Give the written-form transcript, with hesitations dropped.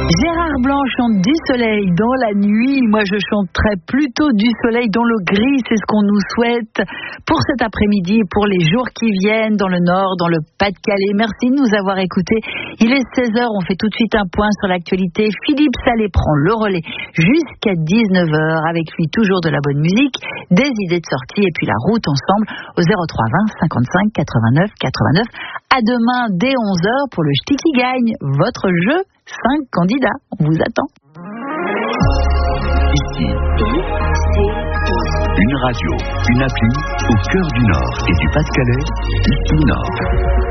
Gérard Blanc chante du soleil dans la nuit. Moi, je chanterai plutôt du soleil dans le gris. C'est ce qu'on nous souhaite pour cet après-midi et pour les jours qui viennent dans le Nord, dans le Pas-de-Calais. Merci de nous avoir écoutés. Il est 16h. On fait tout de suite un point sur l'actualité. Philippe Salé prend le relais jusqu'à 19h. Avec lui, toujours de la bonne musique, des idées de sortie et puis la route ensemble au 03 20 55 89 89. À demain dès 11h pour le Ch'ti qui gagne. Votre jeu. 5 candidats, on vous attend. Ici, une radio, une appli au cœur du Nord et du Pas-de-Calais, ici Nord.